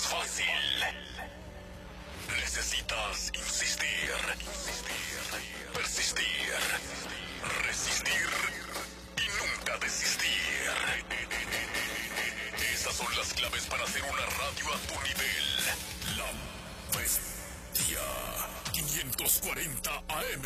fácil. Necesitas insistir, persistir, resistir y nunca desistir. Esas son las claves para hacer una radio a tu nivel. La Bestia 540 AM.